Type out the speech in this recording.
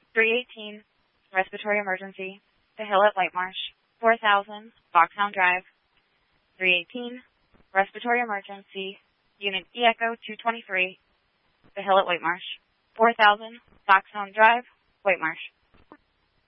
318, respiratory emergency, The Hill at White Marsh. 4000, Foxhound Drive. 318, respiratory emergency, Unit E-Echo 223, The Hill at White Marsh. 4000, Foxhound Drive, White Marsh.